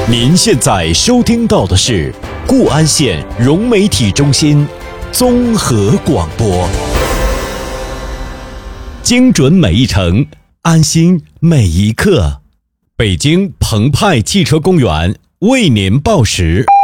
您现在收听到的是固安县融媒体中心综合广播，精准每一程，安心每一刻。北京澎湃汽车公园为您报时。